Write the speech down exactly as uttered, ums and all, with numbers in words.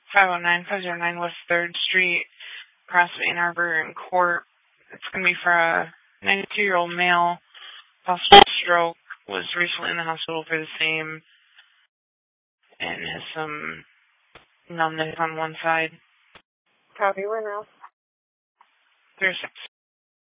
five oh nine, five oh nine West third Street, across Ann Arbor and Court. It's going to be for a ninety-two-year-old male, possible stroke, was recently in the hospital for the same, and has some numbness on one side. Copy, we're in Ralph. There's